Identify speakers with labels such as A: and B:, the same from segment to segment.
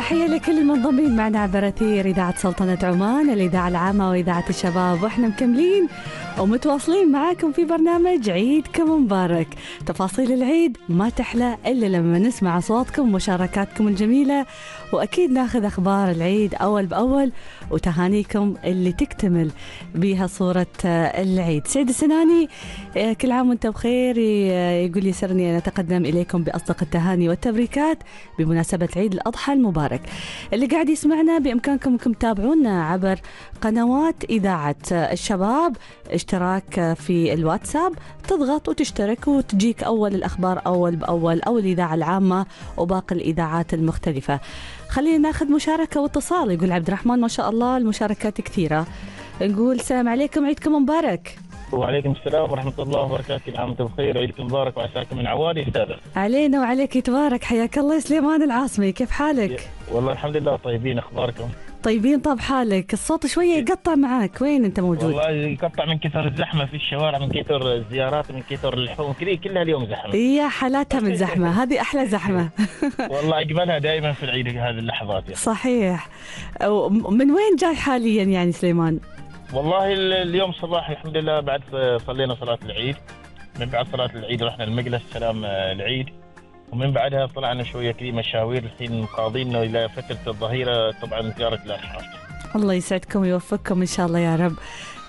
A: تحية لكل المنضمين معنا عبر أثير إذاعة سلطنة عمان، الإذاعة العامة وإذاعة الشباب، وإحنا مكملين ومتواصلين معاكم في برنامج عيدكم مبارك. تفاصيل العيد ما تحلى إلا لما نسمع أصواتكم ومشاركاتكم الجميلة، وأكيد ناخذ أخبار العيد أول بأول وتهانيكم اللي تكتمل بها صورة العيد. سعيد السناني، كل عام وانت بخير. يقول يسرني أن أتقدم إليكم بأصدق التهاني والتبريكات بمناسبة عيد الأضحى المبارك. اللي قاعد يسمعنا بإمكانكم انكم تتابعونا عبر قنوات إذاعة الشباب، اشتراك في الواتساب، تضغط وتشترك وتجيك أول الأخبار أول بأول، أو الإذاعة العامة وباقي الإذاعات المختلفة. خلينا ناخذ مشاركة واتصال. يقول عبد الرحمن ما شاء الله المشاركات كثيرة. نقول السلام عليكم، عيدكم مبارك.
B: وعليكم السلام ورحمة الله وبركاته. العام وانتم بخير، عيدكم مبارك وعساكم من عوالي استاذ.
A: علينا وعليك تبارك. حياك الله يا سليمان العاصمي، كيف حالك؟
B: والله الحمد لله طيبين، اخباركم؟
A: طيبين. طب حالك الصوت شوية يقطع معك، وين انت موجود؟
B: والله يقطع من كثر الزحمة في الشوارع، من كثر الزيارات، من كثر اللحوم، كلها اليوم زحمة.
A: يا حالاتها من زحمة، هذه أحلى زحمة.
B: والله أجملها دائما في العيد هذه اللحظات يعني.
A: صحيح. من وين جاي حاليا يعني سليمان؟
B: والله اليوم صباح الحمد لله بعد صلينا صلاة العيد، من بعد صلاة العيد رحنا المجلس سلام العيد، ومن بعدها طلعنا شوية كذا مشاوير، الحين قاضين إلى فترة الظهيرة طبعا زيارة الأرحام.
A: الله يسعدكم ويوفقكم إن شاء الله يا رب.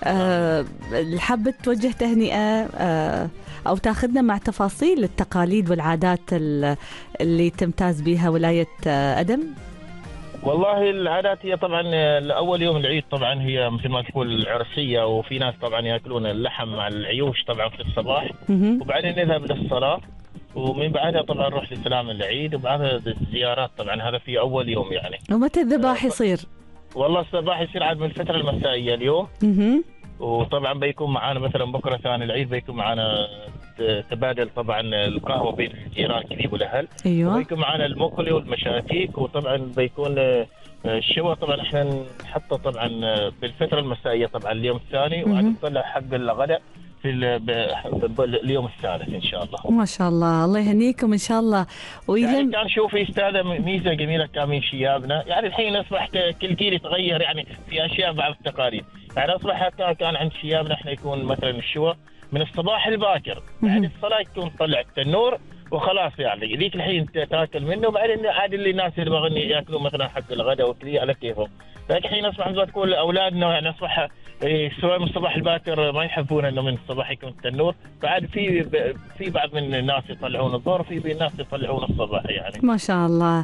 A: حابة توجه تهنئة أو تاخذنا مع تفاصيل التقاليد والعادات اللي تمتاز بها ولاية أدم؟
B: والله العادات هي طبعا اول يوم العيد طبعا هي مثل ما تقول عرسيه، وفي ناس طبعا ياكلون اللحم مع العيوش طبعا في الصباح، وبعدين نذهب للصلاه، ومن بعدها طبعا نروح لسلام العيد، وبعدها الزيارات طبعا هذا في اول يوم يعني.
A: ومتى الذبح يصير؟
B: والله الذبح يصير عاد من الفتره المسائيه اليوم. وطبعا بيكون معانا مثلا بكره ثاني العيد بيكون معانا تبادل طبعا القهوه بين الجيران كذي والاهل.
A: ايوه.
B: وبيكون معانا المقلي والمشاتيك، وطبعا بيكون الشوى طبعا احنا نحطه طبعا بالفتره المسائيه طبعا اليوم الثاني، وعاد نطلع حق الغداء في اليوم الثالث ان شاء الله.
A: ما شاء الله، الله يهنيكم ان شاء الله.
B: يعني كان شوفي استاذه ميزه جميله كان من شيابنا، يعني الحين اصبح كل جيل يتغير يعني في اشياء بعض التقاليد، يعني اصبح كان عند شيابنا احنا يكون مثلا الشوى من الصباح الباكر، بعد الصلاه يكون طلع التنور وخلاص، يعني ذيك الحين تاكل منه، وبعدين عاد اللي الناس اللي يبغون ياكلوا مثلا حق الغداء وكذي على كيفهم. لكن الحين اصبح مثل ما تقول اولادنا يعني اصبح سواء من الصباح الباكر ما يحبون انه من الصباح يكون التنور، بعد في بعض من الناس يطلعون الظهر، في ناس يطلعون الصباح يعني.
A: ما شاء الله.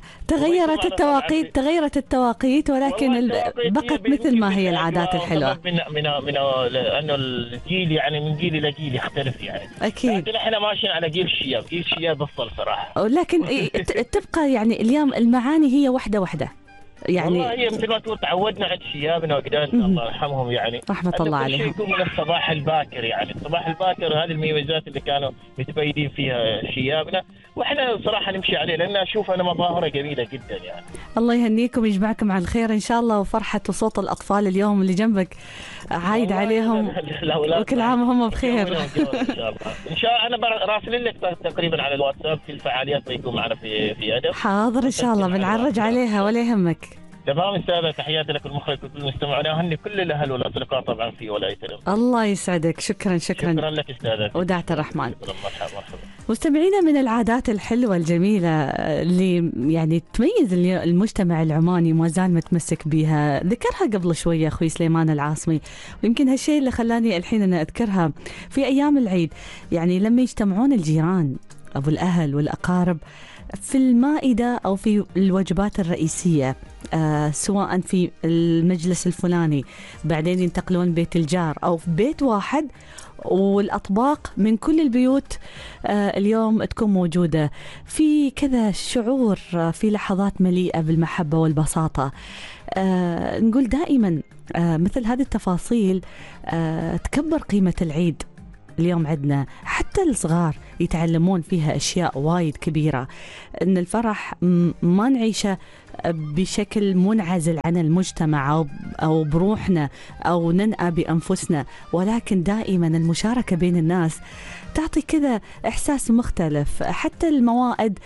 A: تغيرت التوقيت ولكن بقت مثل ما هي العادات الحلوه.
B: من انه الجيل يعني من جيل الى جيل يختلف يعني.
A: اكيد.
B: لكن احنا ماشيين على جيل الشياب افضل صراحه.
A: لكن تبقى يعني اليوم المعاني هي واحده يعني.
B: والله هي مثل ما تقول تعودنا عند شيابنا واجدادنا الله يرحمهم يعني،
A: رحمه الله عليهم،
B: يكون من الصباح الباكر، يعني الصباح الباكر هذه الميزات اللي كانوا متبيدين فيها شيابنا، واحنا صراحه نمشي عليه لان اشوف انا مظاهره جميله جدا يعني.
A: الله يهنيكم ويجمعكم على الخير ان شاء الله، وفرحه وصوت الاطفال اليوم اللي جنبك عايد عليهم، وكل عام وهم بخير.
B: ان شاء الله. ان شاء الله انا راسل لك تقريبا على الواتساب في الفعاليات بيكون معنا في أدب.
A: حاضر ان شاء الله، بنعرج عليها ولا يهمك.
B: تمام استاذه، تحياتي لك المخرج وكل المستمعين، اهني كل الاهل والاصدقاء طبعا في ولايه أدب.
A: الله يسعدك. شكرا
B: شكرا لك استاذه
A: ودعة الرحمن.
B: مرحبا.
A: مستمعينا، من العادات الحلوه الجميله اللي يعني تميز المجتمع العماني وما زال متمسك بها، ذكرها قبل شويه اخوي سليمان العاصمي، ويمكن هالشيء اللي خلاني الحين انا اذكرها في ايام العيد، يعني لما يجتمعون الجيران ابو الاهل والاقارب في المائدة أو في الوجبات الرئيسية، سواء في المجلس الفلاني، بعدين ينتقلون بيت الجار أو في بيت واحد، والأطباق من كل البيوت اليوم تكون موجودة في كذا شعور، في لحظات مليئة بالمحبة والبساطة. نقول دائما مثل هذه التفاصيل تكبر قيمة العيد. اليوم عندنا حتى الصغار يتعلمون فيها أشياء وايد كبيرة. أن الفرح ما نعيشه بشكل منعزل عن المجتمع أو بروحنا أو ننأى بأنفسنا، ولكن دائما المشاركة بين الناس تعطي كذا إحساس مختلف. حتى الموائد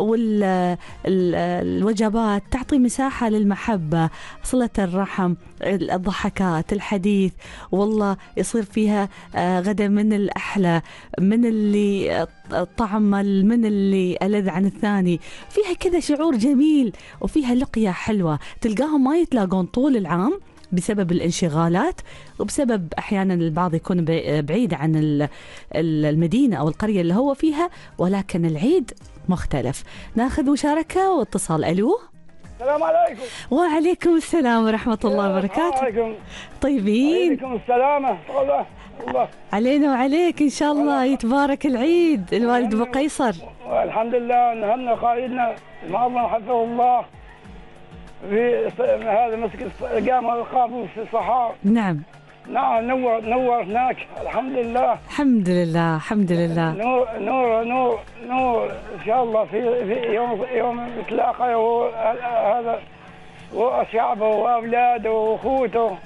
A: والوجبات تعطي مساحة للمحبة، صلة الرحم، الضحكات، الحديث، والله يصير فيها غدا من الأحلى، من اللي طعم من اللي ألذ عن الثاني، فيها كذا شعور جميل وفيها لقية حلوة. تلقاهم ما يتلاقون طول العام بسبب الانشغالات، وبسبب أحيانا البعض يكون بعيد عن المدينة أو القرية اللي هو فيها، ولكن العيد مختلف. ناخذ مشاركة واتصال. ألو،
C: السلام عليكم.
A: وعليكم السلام ورحمة الله وبركاته.
C: عليكم.
A: طيبين.
C: عليكم السلامة. الله
A: علينا وعليك إن شاء الله. يتبارك العيد الوالد أبو قيصر.
C: الحمد لله. نهمنا قائدنا المعظم حفظه الله في هذا مسك القامة القابوس في الصحراء.
A: نعم
C: نعم، نور هناك. الحمد لله
A: الحمد لله الحمد لله.
C: نور نور نور نور ان شاء الله في يوم يتلاقى هذا وشعبه واولاده واخوته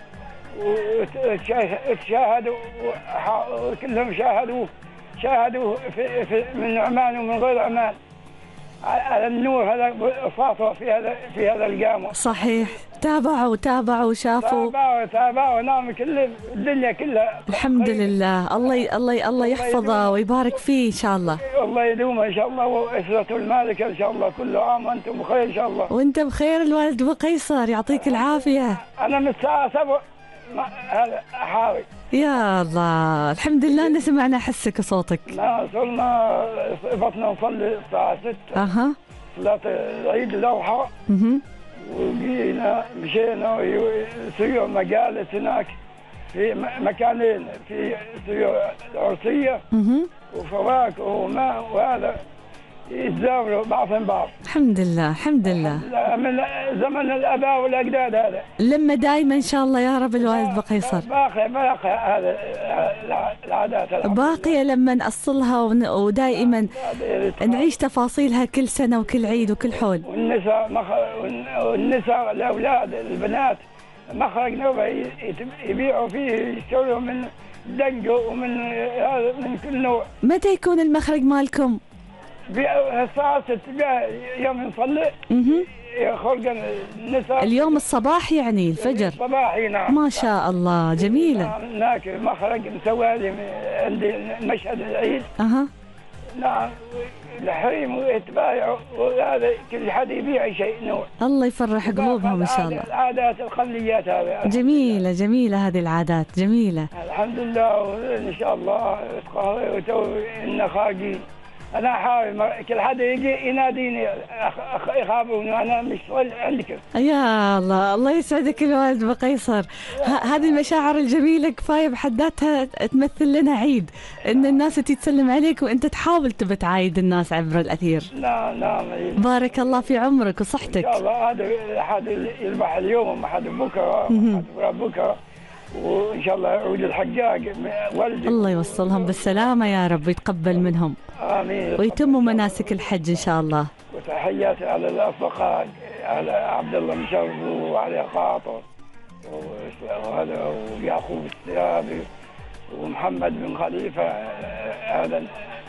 C: وتشاهدوا كلهم شاهدوا في من عمان ومن غير عمان على النور هذا ساطع في هذا القامة.
A: صحيح. تابعوا وشافوا.
C: تابعوا نعم. كل الدنيا كلها
A: الحمد لله. الله يحفظه ويبارك فيه إن شاء الله.
C: الله يدومه إن شاء الله، وأسرته المالكة إن شاء الله. كل عام وأنتم بخير إن شاء الله.
A: وأنت بخير الوالد أبو قيصر، يعطيك العافية.
C: أنا من الساعة 7 هذا أحاول.
A: يا الله، الحمد لله أن سمعنا حسك وصوتك.
C: وصلنا صفتنا نصلي الساعة 6 صلاة العيد الأضحى. وجينا مشينا سيوع مجالس هناك في مكانين، في سيوع العرسية وفواكه وماء، وهذا يتزاوروا بعضهم بعض.
A: الحمد لله الحمد لله.
C: من زمن الآباء والأجداد هذا.
A: لما دايما إن شاء الله يا رب الوالد أبو قيصر.
C: باقي هذا العادات
A: باقية لما نأصلها ودائما نعيش تفاصيلها كل سنة وكل عيد وكل حول.
C: والنساء الأولاد البنات مخرج نوبة يبيعوا فيه، يشتروا من دنجو ومن هذا من كل نوع.
A: متى يكون المخرج مالكم؟
C: الساعة 6 يوم نصلي خلق النساء.
A: اليوم الصباح يعني الفجر؟
C: الصباحي نعم.
A: ما شاء الله جميلة.
C: هناك مخرج مسوي لي عندي مشهد العيد. نعم، الحريم ويتبايعوا، وهذا كل حد يبيع شيء نوع. الله
A: يفرح قلوبهم إن شاء الله.
C: العادات القليات هذه
A: جميلة هذه العادات جميلة.
C: الحمد لله إن شاء الله. إن خارجين. أنا أحاول كل حدا يجي يناديني يخابروني أنا مش عندك.
A: يا الله يسعدك الوالد أبو قيصر. هذه المشاعر الجميلة كفاية بحد ذاتها تمثل لنا عيد، إن الناس تتسلم عليك وأنت تحاول تبى تعايد الناس عبر الأثير.
C: نعم.
A: بارك الله في عمرك وصحتك.
C: إن شاء الله. هذا حد يذبح اليوم وحد بكرة وإن شاء الله يعود الحجاج والدي.
A: الله يوصلهم بالسلامة يا رب، يتقبل منهم.
C: آمين.
A: ويتموا مناسك الحج إن شاء الله.
C: وتحياتي على الأصدقاء، على عبد الله مشرف وعلي قاطر وهذا ويعقوب السيابي ومحمد بن خليفة هذا.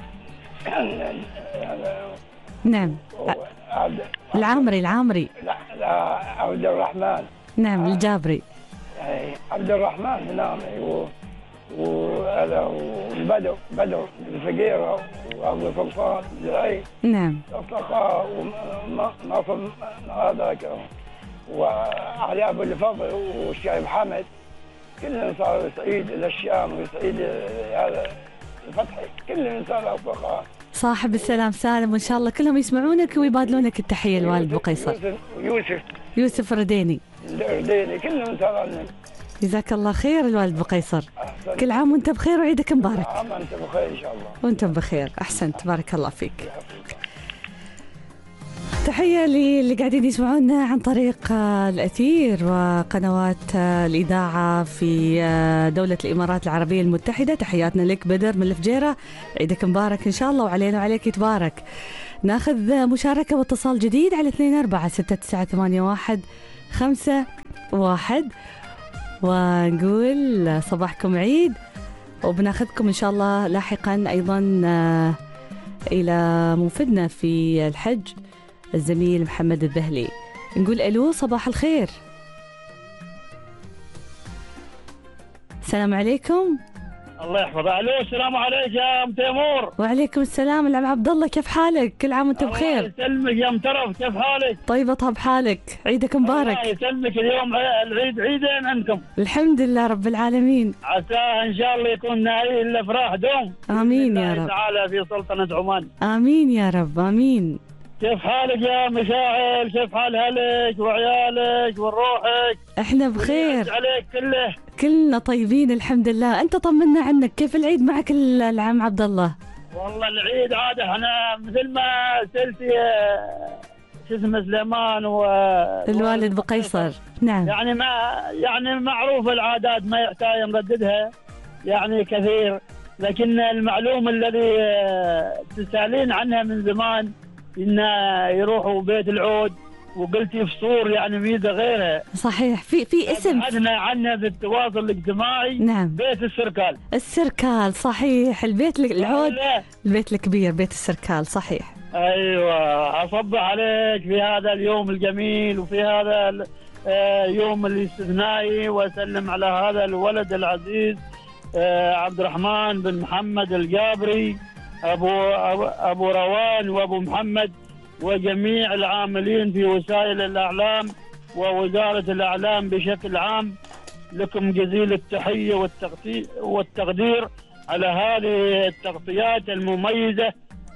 A: نعم. العامري.
C: لا عبد الرحمن.
A: نعم الجابري.
C: عبد الرحمن. نعم. وهذا بدر الفقيرة وأبو سلطان العين.
A: نعم.
C: أصدقاء وناصر هذاك وعلي أبو الفضل والشعب حمد، كلهم صاروا سعيد إلى الشام وسعيد هذا الفتحي، كلهم صاروا أصدقاء.
A: صاحب السلام سالم، وإن شاء الله كلهم يسمعونك ويبادلونك التحية الوالد أبو قيصر. يوسف رديني
C: كلهم صاروا.
A: جزاك الله خير الوالد أبو قيصر. كل عام وانت بخير وعيدك مبارك.
C: عام وانت بخير ان شاء الله.
A: وانتم بخير. احسنت، بارك الله فيك. تحية للي قاعدين يسمعونا عن طريق الأثير وقنوات الإذاعة في دولة الإمارات العربية المتحدة. تحياتنا لك بدر من الفجيرة، عيدك مبارك إن شاء الله وعلينا وعليك يتبارك. ناخذ مشاركة واتصال جديد على 24698151 ونقول صباحكم عيد، وبناخذكم إن شاء الله لاحقا أيضا إلى موفدنا في الحج الزميل محمد الذهلي. نقول ألو صباح الخير. السلام عليكم.
D: الله يحفظه. الو السلام عليك يا ام تيمور.
A: وعليكم السلام العم عبد الله، كيف حالك؟ كل عام وانت بخير.
D: الله يسلمك يا ام ترف، كيف حالك؟
A: طيبة طب حالك، عيدك مبارك.
D: الله يسلمك. اليوم العيد عيدين عندكم.
A: الحمد لله رب العالمين،
D: عساه ان شاء الله يكون نهاية الافراح دوم.
A: امين يا رب.
D: تعالى في سلطنة عمان.
A: امين يا رب امين.
D: كيف حالك يا مشاعل؟ كيف حال اهلك وعيالك وروحك؟
A: احنا بخير
D: عليك كله.
A: كلنا طيبين الحمد لله. انت طمنا عنك، كيف العيد معك العم عبد الله؟
D: والله العيد عاد احنا مثل ما سلتي شو اسمه سليمان
A: الوالد بقيصر. نعم.
D: يعني معروف العادات ما يحتاج نرددها يعني كثير، لكن المعلومة الذي تسألين عنها من زمان إن يروحوا بيت العود، وقلتي فصور يعني ميزة غيرها.
A: صحيح، في اسم
D: عندنا عنها في التواصل الاجتماعي.
A: نعم.
D: بيت السركال.
A: السركال صحيح، البيت العود البيت الكبير بيت السركال صحيح.
D: ايوه، اصبح عليك في هذا اليوم الجميل وفي هذا اليوم الاستثنائي، واسلم على هذا الولد العزيز عبد الرحمن بن محمد الجابري، ابو روان وابو محمد، وجميع العاملين في وسائل الاعلام ووزاره الاعلام بشكل عام. لكم جزيل التحيه والتقدير على هذه التغطيات المميزه.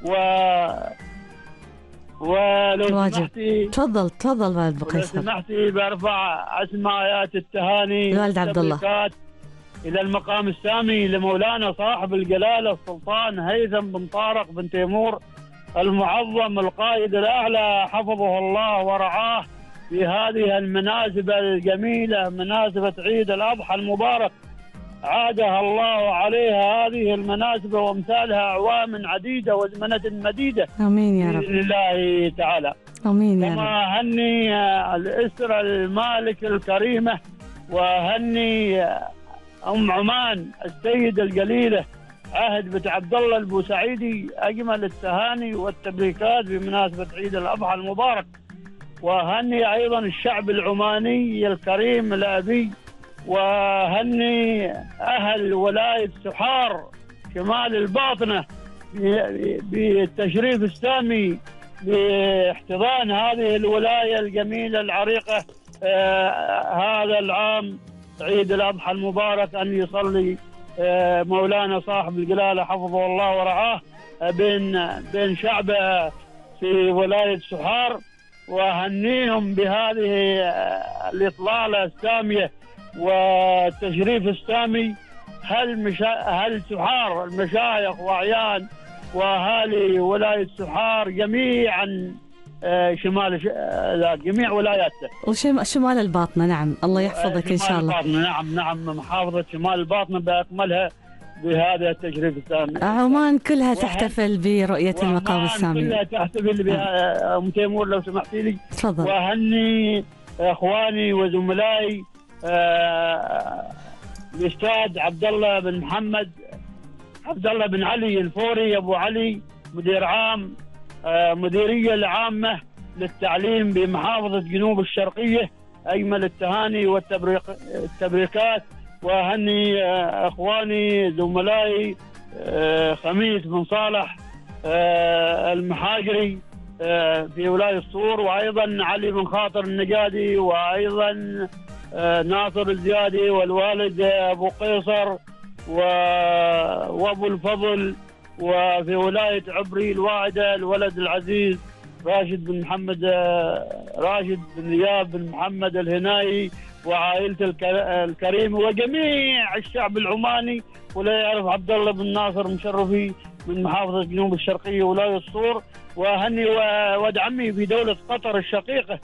D: ولو سمحتي
A: تفضل والد بقيصر.
D: لو سمحتي برفع اسماء ايات التهاني
A: والد عبد الله
D: إلى المقام السامي لمولانا صاحب الجلالة السلطان هيثم بن طارق بن تيمور المعظم القائد الأعلى حفظه الله ورعاه في هذه المناسبة الجميلة، مناسبة عيد الأضحى المبارك. عادها الله عليها هذه المناسبة وامثالها أعوام عديدة وزمنة مديدة.
A: آمين يا رب.
D: بإذن الله تعالى.
A: آمين يا رب.
D: كما هني الأسرة المالك الكريمة، وهني أم عمان السيدة الجليلة عهد بنت عبد الله البوسعيدي أجمل التهاني والتبريكات بمناسبة عيد الأضحى المبارك. وهني أيضا الشعب العماني الكريم الأبي، وهني أهل ولاية سحار شمال الباطنة بالتشريف السامي باحتضان هذه الولاية الجميلة العريقة هذا العام عيد الأضحى المبارك. أن يصلي مولانا صاحب الجلالة حفظه الله ورعاه بين شعبه في ولاية سحار، وهنيهم بهذه الإطلالة السامية والتشريف السامي. هل سحار المشايخ وأعيان وأهالي ولاية سحار جميعا شمال جميع ولاياته
A: وشمال الباطنة. نعم الله يحفظك إن شاء الله.
D: نعم محافظة شمال الباطنة بأكملها بهذا التشريف السامي.
A: عمان كلها تحتفل برؤية المقام السامي.
D: كلها تحتفل بها. أم تيمور لو سمحتي لي.
A: تفضل.
D: وأهني إخواني وزملائي الأستاذ عبد الله بن محمد، عبد الله بن علي الفوري أبو علي، مدير عام مديرية العامة للتعليم بمحافظة جنوب الشرقية، أجمل التهاني والتبريكات. وأهني إخواني زملائي خميس بن صالح المحاجري في ولاية الصور، وأيضا علي بن خاطر النجادي، وأيضا ناصر الزيادي، والوالد أبو قيصر وأبو الفضل. وفي ولاية عبري الواعدة الولد العزيز راشد بن رياض بن محمد الهنائي وعائلته الكريمة، وجميع الشعب العماني. ولا يعرف عبد الله بن ناصر مشرفي من محافظة جنوب الشرقية ولاية الصور، وأهني ولد عمي في دولة قطر الشقيقة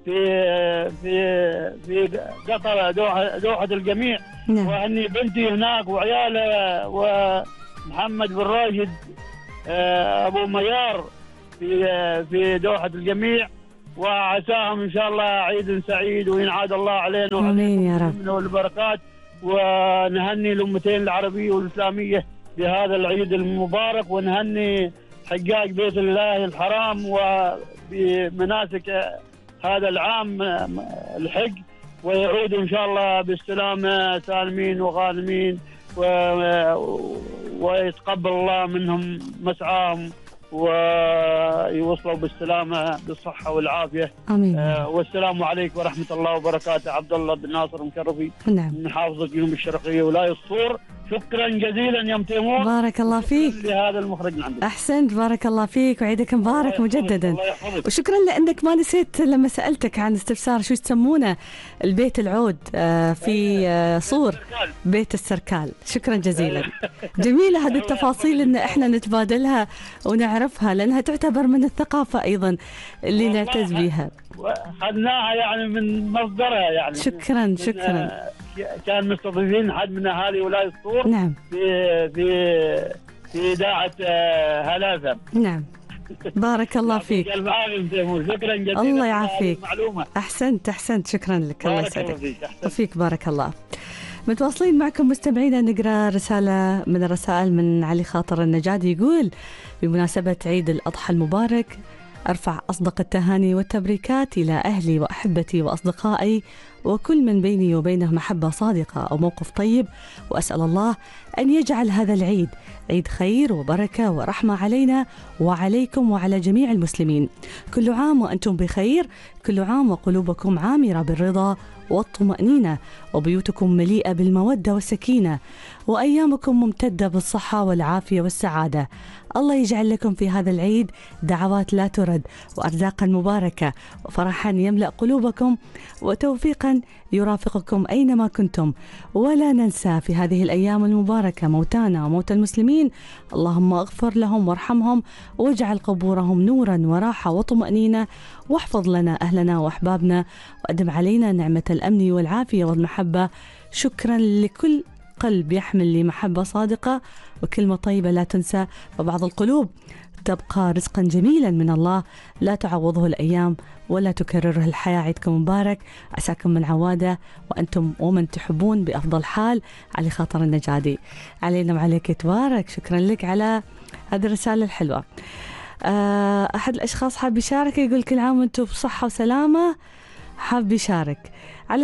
D: في قطر دوحة الجميع.
A: نعم.
D: وأهني بنتي هناك وعيالها، ومحمد بن راشد أبو ميار في دوحة الجميع، وعساهم إن شاء الله عيد سعيد وينعاد الله علينا
A: آمين يا رب.
D: والبركات. ونهني الأمتين العربية والإسلامية بهذا العيد المبارك، ونهني حجاج بيت الله الحرام وبمناسك هذا العام الحج، ويعودوا إن شاء الله بالسلامة سالمين وغانمين، ويتقبل الله منهم مسعاهم ويوصلوا بالسلامة بالصحة والعافية.
A: آمين.
D: والسلام عليكم ورحمة الله وبركاته. عبد الله بن ناصر مكرفي،
A: نعم،
D: من محافظة جنوب الشرقية ولاية الصور. شكرا جزيلا يا تيمور،
A: بارك الله فيك
D: لهذا المخرج من عندك.
A: أحسنت، بارك الله فيك وعيدك مبارك مجددا. وشكرا لأنك ما نسيت لما سألتك عن استفسار شو يسمونه البيت العود في صور، بيت السركال. شكرا جزيلا. جميلة هذه التفاصيل إن إحنا نتبادلها ونعرفها، لأنها تعتبر من الثقافة أيضا اللي نعتز بها.
D: خذناها يعني من مصدرها يعني.
A: شكرا شكرا.
D: كان مستضيفين حد من اهالي ولايه الصور.
A: نعم.
D: في اذاعه هلافه.
A: نعم. بارك الله فيك.
D: شكرا جزيلا.
A: الله يعافيك.
D: معلومه.
A: احسنت شكرا لك. الله يسعدك وفيك. بارك الله. متواصلين معكم مستمعينا، نقرا رساله من الرسائل من علي خاطر النجادي، يقول بمناسبه عيد الاضحى المبارك أرفع أصدق التهاني والتبريكات إلى أهلي وأحبتي وأصدقائي وكل من بيني وبينه محبة صادقة أو موقف طيب، وأسأل الله أن يجعل هذا العيد عيد خير وبركة ورحمة علينا وعليكم وعلى جميع المسلمين. كل عام وأنتم بخير، كل عام وقلوبكم عامرة بالرضا والطمأنينة، وبيوتكم مليئة بالمودة والسكينة، وأيامكم ممتدة بالصحة والعافية والسعادة. الله يجعل لكم في هذا العيد دعوات لا ترد، وأرزاقا مباركة، وفرحا يملأ قلوبكم، وتوفيقا يرافقكم أينما كنتم. ولا ننسى في هذه الأيام المباركة موتانا وموتى المسلمين، اللهم اغفر لهم وارحمهم، واجعل قبورهم نورا وراحة وطمأنينة، واحفظ لنا أهلنا وأحبابنا، وأدم علينا نعمة الأمن والعافية والمحبة. شكرا لكل قلب يحمل لي محبة صادقة وكلمة طيبة لا تنسى، وبعض القلوب تبقى رزقا جميلا من الله لا تعوضه الأيام ولا تكرره الحياة. عيدكم مبارك، عساكم من عوادة وأنتم ومن تحبون بأفضل حال. علي خاطر النجادي. علينا وعليك تبارك. شكرا لك على هذه الرسالة الحلوة. أحد الأشخاص حاب يشارك، يقول كل عام وأنتم بصحة وسلامة. حاب يشارك على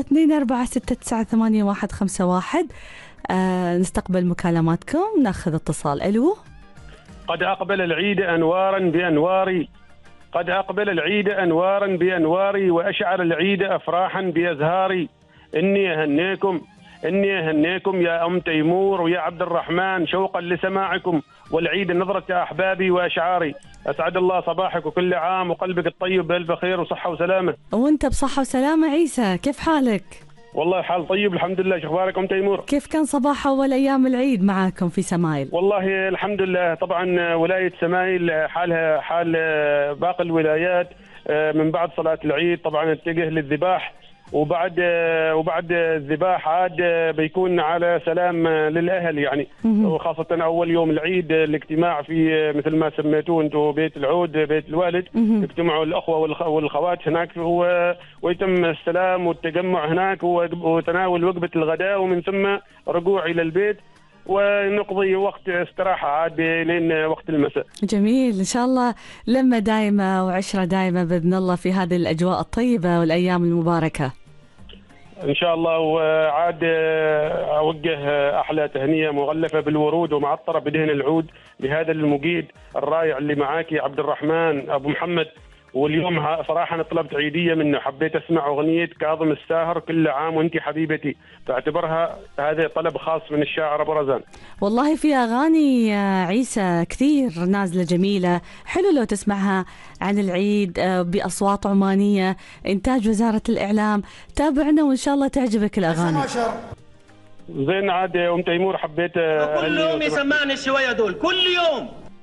A: 24698151. نستقبل مكالماتكم، ناخذ اتصال. ألو.
E: قد أقبل العيد أنوارا بأنواري، قد أقبل العيد أنوارا بأنواري، وأشعر العيد أفراحا بأزهاري. إني أهنيكم يا أم تيمور ويا عبد الرحمن، شوقا لسماعكم، والعيد نظرة أحبابي وأشعاري. أسعد الله صباحك وكل عام وقلبك الطيب بألف خير وصحة وسلامة.
A: وأنت بصحة وسلامة عيسى، كيف حالك؟
E: والله حال طيب الحمد لله. شو أخبارك أم تيمور؟
A: كيف كان صباح أول أيام العيد معاكم في سمايل؟
E: والله الحمد لله. طبعا ولاية سمايل حالها حال باقي الولايات، من بعد صلاة العيد طبعا اتجه للذباح، وبعد الذباح عاد بيكون على سلام للأهل يعني، وخاصة أول يوم العيد الاجتماع في مثل ما سميتوه أنتم بيت العود، بيت الوالد، يجتمعوا الأخوة والأخوات هناك، ويتم السلام والتجمع هناك وتناول وجبة الغداء، ومن ثم رجوع إلى البيت ونقضي وقت استراحة عاد لين وقت المساء.
A: جميل، إن شاء الله لمة دائمة وعشرة دائمة بإذن الله في هذه الأجواء الطيبة والأيام المباركة
E: إن شاء الله. وعاد أوجه أحلى تهنية مغلفة بالورود ومعطرة بدهن العود لهذا المجيد الرائع اللي معاكي عبد الرحمن أبو محمد. واليوم صراحة أنا طلبت عيدية منه، حبيت أسمع أغنية كاظم الساهر كل عام وأنت حبيبتي، تعتبرها هذا طلب خاص من الشاعر أبو رزان.
A: والله في أغاني عيسى كثير نازلة جميلة، حلو لو تسمعها عن العيد بأصوات عمانية، إنتاج وزارة الإعلام. تابعنا وإن شاء الله تعجبك الأغاني.
E: زين عاد أم تيمور حبيت
F: كل يوم يسمعني شوية دول، كل يوم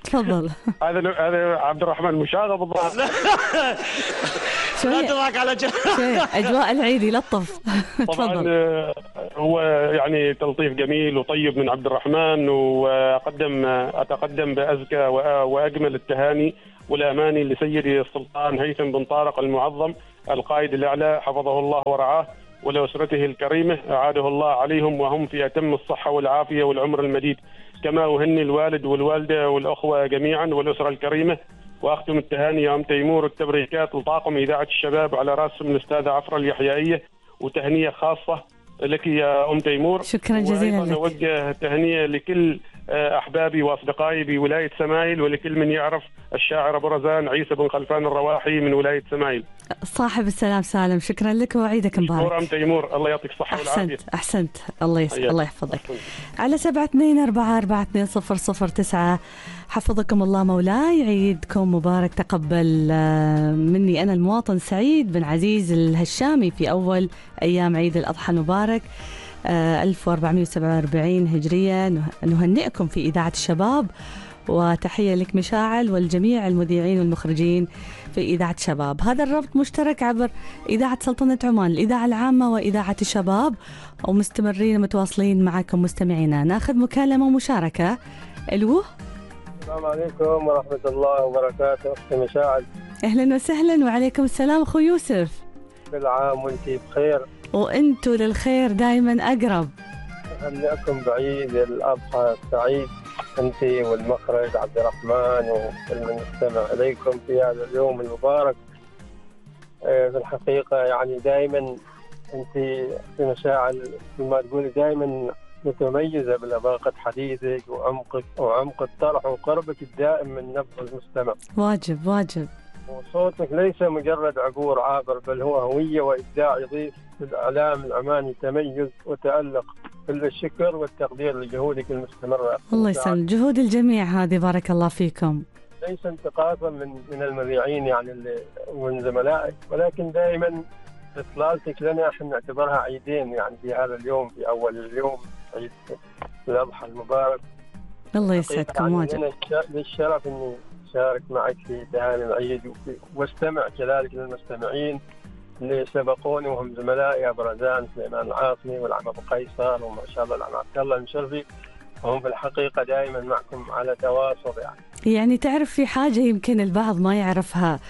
A: تفضل.
E: هذا عبد الرحمن مشاغب الظاهر.
A: لا تضحك على اجواء العيد يلطف.
E: طبعا هو يعني تلطيف جميل وطيب من عبد الرحمن، واتقدم بازكى واجمل التهاني والاماني لسيدي السلطان هيثم بن طارق المعظم القائد الاعلى حفظه الله ورعاه، ولاسرته الكريمه اعاده الله عليهم وهم في اتم الصحه والعافيه والعمر المديد. كما اهني الوالد والوالده والاخوه جميعا والاسره الكريمه. واختم التهاني يا ام تيمور التبريكات لطاقم اذاعه الشباب على راسهم الاستاذه عفره اليحيائيه، وتهنيه خاصه لك يا ام تيمور.
A: شكرا جزيلا لك.
E: نوجه تهنيه لكل احبابي واصدقائي بولايه سمايل، ولكل من يعرف الشاعر ابو رزان عيسى بن خلفان الرواحي من ولايه سمايل.
A: صاحب السلام سالم، شكرا لك وعيدك مبارك.
E: شكرا ام تيمور، الله يعطيك الصحه والعافيه.
A: احسنت الله يحفظك. على 7244200009 حفظكم الله مولاي، عيدكم مبارك. تقبل مني انا المواطن سعيد بن عزيز الهشامي في اول ايام عيد الاضحى المبارك 1447 هجرية. نهنئكم في إذاعة الشباب، وتحية لك مشاعل والجميع المذيعين والمخرجين في إذاعة الشباب. هذا الربط مشترك عبر إذاعة سلطنة عمان، الإذاعة العامة وإذاعة الشباب، ومستمرين متواصلين معكم مستمعينا. ناخذ مكالمة ومشاركة. الو،
F: السلام عليكم ورحمة الله وبركاته. أختي مشاعل.
A: أهلا وسهلا. وعليكم السلام أخو يوسف.
F: كل عام وانتي بخير.
A: وانتوا للخير دائما أقرب.
F: أهنئكم بعيد الأضحى السعيد أنت والمخرج عبد الرحمن وكل من يستمع إليكم في هذا اليوم المبارك. في الحقيقة يعني دائما أنت في مشاعل ما تقولي دائما متميزة بلباقة حديثك وعمق الطرح وقربك الدائم من نبض المستمع.
A: واجب.
F: وصوتك ليس مجرد عبور عابر، بل هو هوية وإبداع يضيف للإعلام العماني تميز وتألق. كل الشكر والتقدير لجهودك المستمرة.
A: الله يسلم، جهود الجميع هذه، بارك الله فيكم.
F: ليس انتقاصا من المذيعين يعني ومن زملائك، ولكن دائما إطلالتك لنا احنا نعتبرها عيدين يعني في هذا اليوم، في أول اليوم عيد الأضحى المبارك.
A: الله يسعدكم واجب.
F: للشرف إني شارك معك في تهاني العيد واستمع كذلك للمستمعين اللي سبقوني وهم زملائي ابو رزان سليمان العاصمي والعم ابو قيصر وما شاء الله العم عبد الله المشرفي، وهم في الحقيقه دائما معكم على تواصل. يعني
A: تعرف في حاجه يمكن البعض ما يعرفها،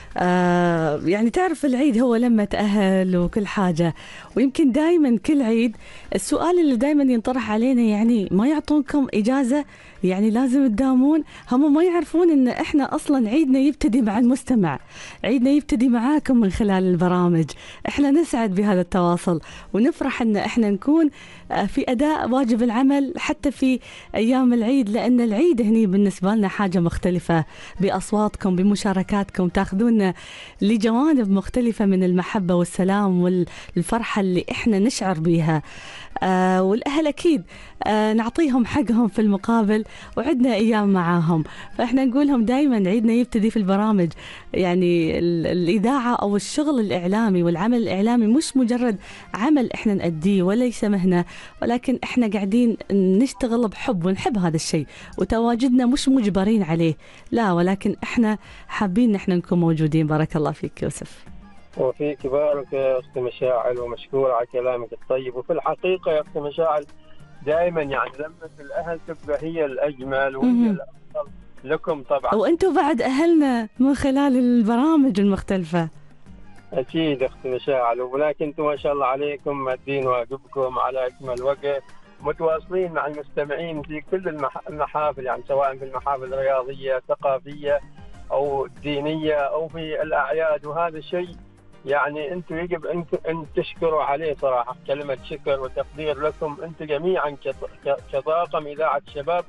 A: يعني تعرف العيد هو لما تأهل وكل حاجة، ويمكن دائما كل عيد السؤال اللي دائما ينطرح علينا يعني ما يعطونكم إجازة، يعني لازم تداومون. هم ما يعرفون إن إحنا أصلا عيدنا يبتدي مع المستمع، عيدنا يبتدي معاكم من خلال البرامج. إحنا نسعد بهذا التواصل ونفرح إن إحنا نكون في أداء واجب العمل حتى في أيام العيد، لأن العيد هني بالنسبة لنا حاجة مختلفة، بأصواتكم بمشاركاتكم تاخذونا لجوانب مختلفة من المحبة والسلام والفرحة اللي إحنا نشعر بها. والأهل أكيد نعطيهم حقهم في المقابل، وعدنا أيام معاهم. فإحنا نقولهم دايما عيدنا يبتدي في البرامج. يعني الإذاعة أو الشغل الإعلامي والعمل الإعلامي مش مجرد عمل إحنا نأديه وليس مهنة، ولكن إحنا قاعدين نشتغل بحب ونحب هذا الشيء، وتواجدنا مش مجبرين عليه، لا، ولكن إحنا حابين نحن نكون موجودين. بارك الله فيك يوسف.
F: وفيك بارك يا أختي مشاعل، ومشكور على كلامك الطيب. وفي الحقيقة يا أختي مشاعل دائما يعني لمة الأهل تبقى هي الأجمل وهي الأفضل لكم طبعا،
A: وأنتم بعد أهلنا من خلال البرامج المختلفة.
F: أكيد أختي مشاعل، ولكن أنتم ما شاء الله عليكم مادين واجبكم على أكمل وجه، متواصلين مع المستمعين في كل المحافل، يعني سواء في المحافل الرياضية ثقافية أو دينية أو في الأعياد. وهذا الشيء يعني أنتم يجب أن تشكروا عليه صراحة، كلمة شكر وتقدير لكم أنتم جميعا كطاقم إذاعة الشباب.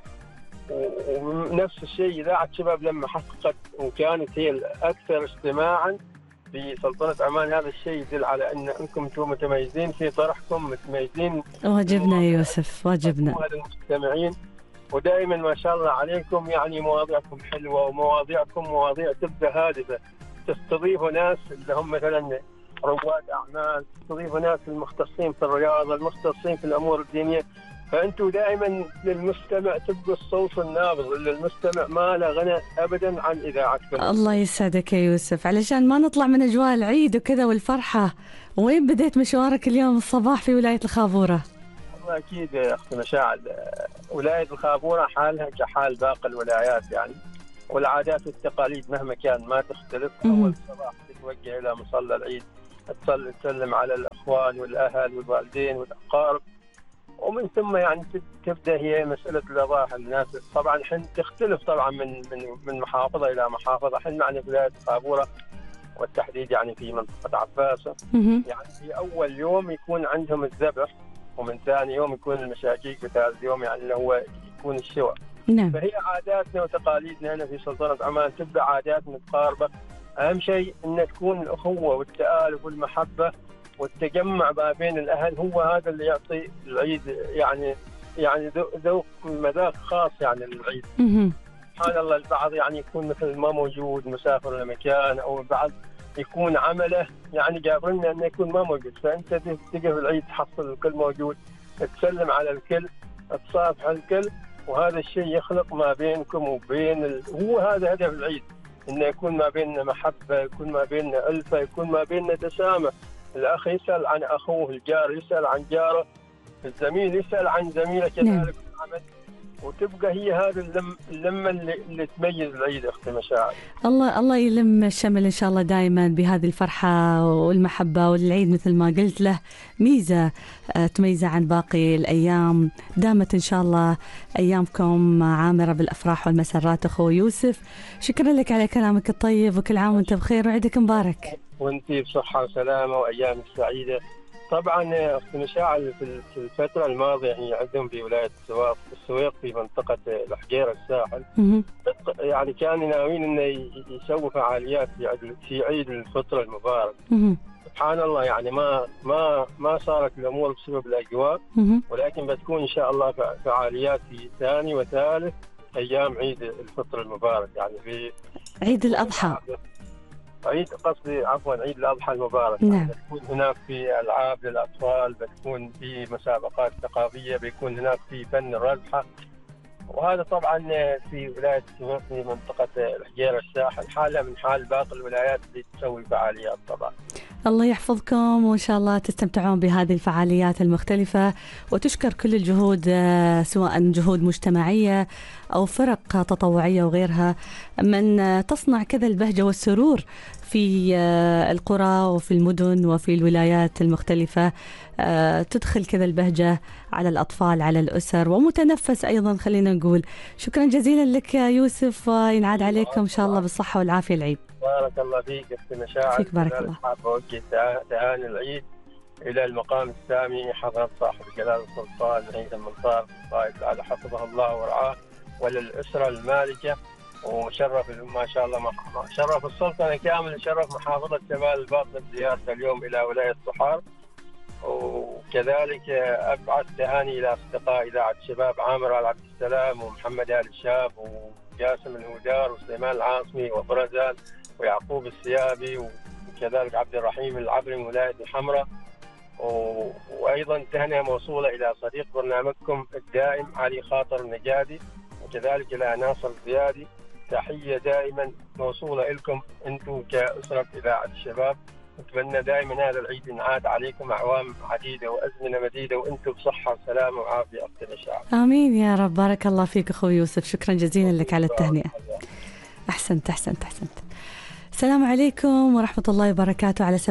F: ونفس الشيء إذاعة الشباب لما حققت وكانت هي الأكثر استماعا في سلطنة عمان، هذا الشيء يدل على أنكم متميزين في طرحكم، متميزين.
A: واجبنا يا يوسف، واجبنا.
F: المستمعين ودائما ما شاء الله عليكم، يعني مواضيعكم حلوة ومواضيعكم مواضيع تبدأ هادفة. تستضيفوا ناس اللي هم مثلا رواد أعمال، تستضيفوا ناس المختصين في الرياضة، المختصين في الأمور الدينية، فأنتوا دائما للمستمع تبقوا الصوت النابض اللي المستمع ما له غنى أبدا عن إذاعتكم.
A: الله يسعدك يا يوسف. علشان ما نطلع من أجواء العيد وكذا والفرحة، وين بديت مشوارك اليوم الصباح في ولاية الخابورة؟
F: والله أكيد يا أختي مشاعل، ولاية الخابورة حالها كحال باقي الولايات يعني، والعادات والتقاليد مهما كان ما تختلف. أول صباح تتوجه إلى مصلى العيد، تسلم على الأخوان والأهل والوالدين والأقارب، ومن ثم يعني تبدأ هي مسألة الأضاحي. الناس طبعا حين تختلف طبعا من محافظة إلى محافظة. حين يعني في ولاية الخابورة والتحديد يعني في منطقة عباسة، يعني في أول يوم يكون عندهم الذبح، ومن ثاني يوم يكون المشاكيك، وثالث يوم يعني اللي هو يكون الشوى.
A: نعم.
F: فهي عاداتنا وتقاليدنا هنا في سلطنة عمان تبقى عادات متقاربة. أهم شيء أن تكون الأخوة والتآلف والمحبة والتجمع ما بين الأهل، هو هذا اللي يعطي العيد يعني ذوق مذاق خاص يعني للعيد. سبحان الله، البعض يعني يكون مثل ما موجود مسافر لمكان، أو البعض يكون عمله يعني قابلنا أنه يكون ما موجود، فأنت تقف العيد تحصل الكل موجود، تسلم على الكل، تصافح الكل، وهذا الشيء يخلق ما بينكم وبين هو هذا هدف العيد، إنه يكون ما بيننا محبة، يكون ما بيننا ألفة، يكون ما بيننا تسامح. الأخ يسأل عن أخوه، الجار يسأل عن جاره، الزميل يسأل عن زميله كذلك في العمل، وتبقى هي هذا اللمة اللي تميز العيد. أختي مشاعر،
A: الله يلم الشمل إن شاء الله دائما بهذه الفرحة والمحبة. والعيد مثل ما قلت له ميزة تميزه عن باقي الأيام. دامت إن شاء الله أيامكم عامرة بالأفراح والمسرات. أخوي يوسف، شكرا لك على كلامك الطيب، وكل عام وأنت بخير وعيدك مبارك.
F: وأنتي بصحة وسلامة وأيامك سعيدة. طبعا أختي مشاعل في الفترة الماضية هي عندهم في ولاية السويق في منطقة الحجيرة الساحل، يعني كانوا ناويين إنه يسووا فعاليات في عيد الفطر المبارك. سبحان الله، يعني ما صارت الأمور بسبب الأجواء، ولكن بتكون إن شاء الله فعاليات في ثاني وثالث أيام عيد الفطر المبارك، يعني في
A: عيد الأضحى.
F: عيد الأضحى المبارك.
A: نعم.
F: بتكون هناك في ألعاب للأطفال، بتكون في مسابقات ثقافية، بيكون هناك في فن الرزحة، وهذا طبعا في ولاية السويق في منطقة الحجيرة الساحل، حالة من حال باقي الولايات اللي تسوي فعاليات. طبعا
A: الله يحفظكم، وإن شاء الله تستمتعون بهذه الفعاليات المختلفة، وتشكر كل الجهود سواء جهود مجتمعية أو فرق تطوعية وغيرها من تصنع كذا البهجة والسرور في القرى وفي المدن وفي الولايات المختلفة، تدخل كذا البهجة على الأطفال على الأسر ومتنفس أيضا. خلينا نقول شكرا جزيلا لك يا يوسف، وينعاد عليكم إن شاء الله بالصحة والعافية العيد.
F: بارك الله فيك أختي مشاعر.
A: فيك بارك الله.
F: حاب أوجه تهاني العيد إلى المقام السامي حضرة صاحب الجلالة السلطان هيثم منصار قائد على حفظه الله ورعاه، وللأسرة المالكة، وشرف ما شاء الله شرف السلطنة كامل، شرف محافظة شمال الباطن بزيارته اليوم إلى ولاية صحار. وكذلك أبعث تهاني إلى أصدقاء إذاعة الشباب عامر آل عبد السلام ومحمد آل الشاب وجاسم الهودار وسليمان العاصمي وبرزان ويعقوب السيابي، وكذلك عبد الرحيم العبري من ولاية الحمراء. وأيضا تهنئة موصولة إلى صديق برنامجكم الدائم علي خاطر النجادي، وكذلك إلى ناصر الزيادي. تحية دائما موصولة لكم أنتم كأسرة إذاعة الشباب. نتمنى دائما هذا العيد ينعاد عليكم أعوام عديدة وأزمنة مديدة وأنتم بصحة وسلامة وعافية. أختي مشاعر.
A: آمين يا رب. بارك الله فيك أخوي يوسف، شكرا جزيلا لك على التهنئة. أحسنت. السلام عليكم ورحمة الله وبركاته. على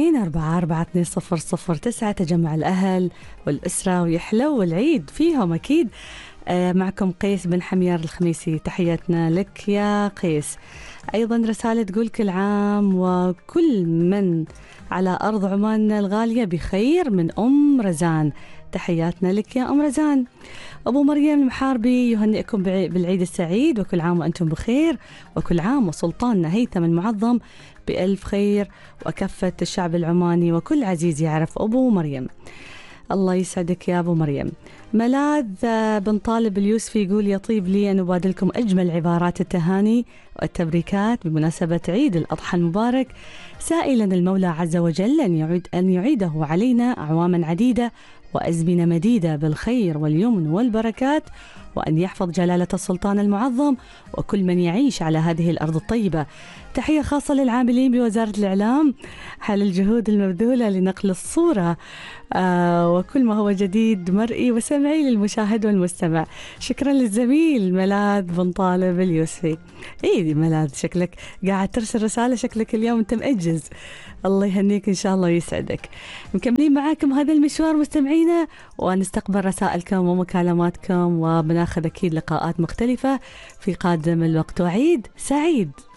A: 72442009 تجمع الأهل والأسرة ويحلو العيد فيهم أكيد. معكم قيس بن حمير الخميسي، تحياتنا لك يا قيس. أيضا رسالة تقول كل عام وكل من على أرض عمان الغالية بخير من أم رزان، تحياتنا لك يا أم رزان. أبو مريم المحاربي يهنئكم بالعيد السعيد، وكل عام وأنتم بخير، وكل عام وسلطاننا هيثم المعظم بألف خير، وكافة الشعب العماني وكل عزيز يعرف أبو مريم. الله يسعدك يا أبو مريم. ملاذ بن طالب اليوسفي يقول يطيب لي أن أبادلكم أجمل عبارات التهاني والتبريكات بمناسبة عيد الأضحى المبارك، سائلا المولى عز وجل أن يعيده علينا أعواما عديدة وأزمنة مديدة بالخير واليمن والبركات، وأن يحفظ جلالة السلطان المعظم وكل من يعيش على هذه الأرض الطيبة. تحية خاصة للعاملين بوزارة الإعلام حال الجهود المبذولة لنقل الصورة وكل ما هو جديد مرئي وسمعي للمشاهد والمستمع. شكرا للزميل ملاذ بن طالب اليوسفي. ايه ملاذ، شكلك قاعد ترسل رسالة، شكلك اليوم انت مأجز. الله يهنيك إن شاء الله ويسعدك. مكملين معاكم هذا المشوار مستمعينا، ونستقبل رسائلكم ومكالماتكم، وبناخذ أكيد لقاءات مختلفة في قادم الوقت. وعيد سعيد.